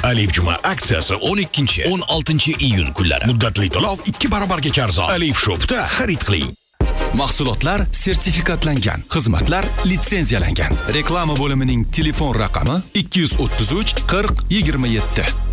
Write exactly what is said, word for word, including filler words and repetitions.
Alif Juma aksiyasi o'n ikkinchi o'n oltinchi iyun kunlari. Muddatli to'lov ikki barobarga arzon. Alif Shop'da xarid qiling. Mahsulotlar sertifikatlangan, xizmatlar litsenziyalangan. Reklama bo'limining telefon raqami ikki yuz o'ttiz uch qirq yigirma yetti.